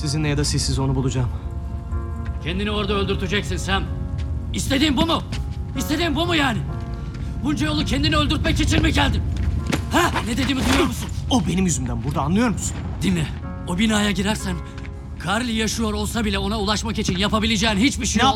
Sizinle ya da sizsiz onu bulacağım. Kendini orada öldürteceksin Sam. İstediğin bu mu? İstediğin bu mu yani? Bunca yolu kendini öldürtmek için mi geldin? Ha? Ne dediğimi duyuyor musun? O benim yüzümden burada, anlıyor musun? Dinle. O binaya girersen Carly yaşıyor olsa bile ona ulaşmak için yapabileceğin hiçbir şey Ne olmaz.